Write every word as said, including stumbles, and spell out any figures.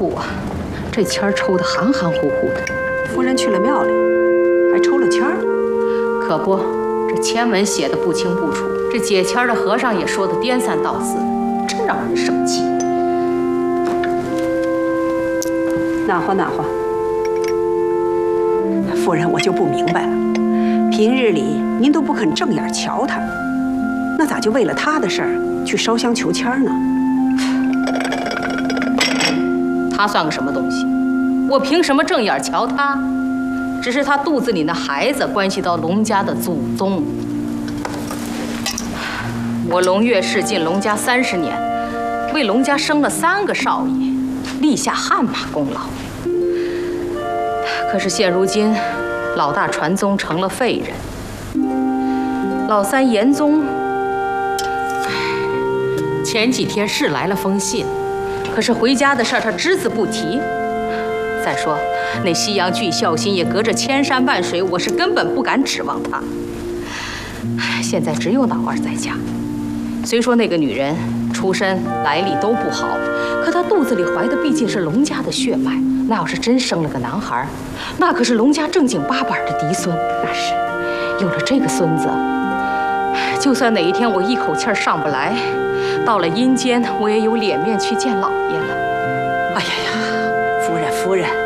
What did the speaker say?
处啊，这签儿抽得含含糊糊的。 夫人去了庙里，还抽了签儿？ 可不，这签文写的不清不楚，这解签的和尚也说的颠三倒四，真让人生气。 暖和暖和。夫人，我就不明白了，平日里您都不肯正眼瞧他，那咋就为了他的事儿去烧香求签呢？ 他算个什么东西？我凭什么正眼瞧他？只是他肚子里那孩子关系到龙家的祖宗。我龙岳氏进龙家三十年，为龙家生了三个少爷，立下汗马功劳。可是现如今，老大传宗成了废人，老三严宗，前几天是来了封信，可是回家的事儿他只字不提。再说，那西洋剧孝心也隔着千山万水，我是根本不敢指望他。现在只有老二在家，虽说那个女人出身来历都不好，可她肚子里怀的毕竟是龙家的血脉。那要是真生了个男孩，那可是龙家正经八百的嫡孙。那是，有了这个孙子，就算哪一天我一口气儿上不来，到了阴间，我也有脸面去见老爷了。 哎呀呀，夫人夫人。